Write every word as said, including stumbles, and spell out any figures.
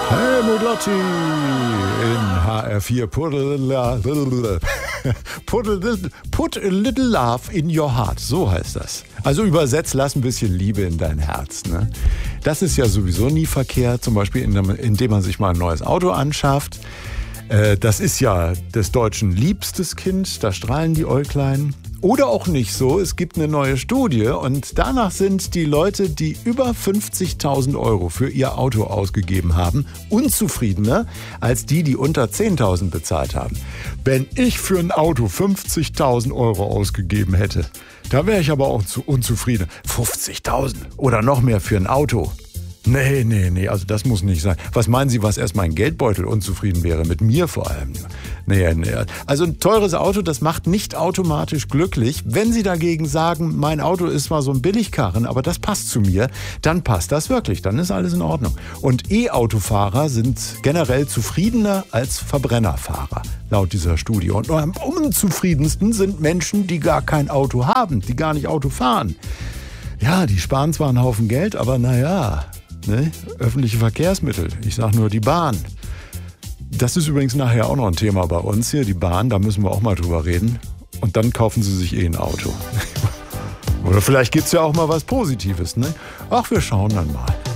Helmut Lotti in H R vier. Put a little, put a little, put a little love in your heart. So heißt das. Also übersetzt, lass ein bisschen Liebe in dein Herz. Ne? Das ist ja sowieso nie verkehrt. Zum Beispiel, indem man sich mal ein neues Auto anschafft. Das ist ja des Deutschen liebstes Kind. Da strahlen die Äuglein. Oder auch nicht so. Es gibt eine neue Studie und danach sind die Leute, die über fünfzigtausend Euro für ihr Auto ausgegeben haben, unzufriedener als die, die unter zehntausend bezahlt haben. Wenn ich für ein Auto fünfzigtausend Euro ausgegeben hätte, da wäre ich aber auch zu unzufrieden. fünfzigtausend oder noch mehr für ein Auto. Nee, nee, nee, also das muss nicht sein. Was meinen Sie, was erst mein Geldbeutel unzufrieden wäre? Mit mir vor allem. Nee, nee. Also ein teures Auto, das macht nicht automatisch glücklich. Wenn Sie dagegen sagen, mein Auto ist zwar so ein Billigkarren, aber das passt zu mir, dann passt das wirklich, dann ist alles in Ordnung. Und E-Autofahrer sind generell zufriedener als Verbrennerfahrer, laut dieser Studie. Und am unzufriedensten sind Menschen, die gar kein Auto haben, die gar nicht Auto fahren. Ja, die sparen zwar einen Haufen Geld, aber naja... Ne? Öffentliche Verkehrsmittel, ich sag nur die Bahn. Das ist übrigens nachher auch noch ein Thema bei uns hier, die Bahn, da müssen wir auch mal drüber reden. Und dann kaufen Sie sich eh ein Auto. Oder vielleicht gibt's ja auch mal was Positives, ne? Ach, wir schauen dann mal.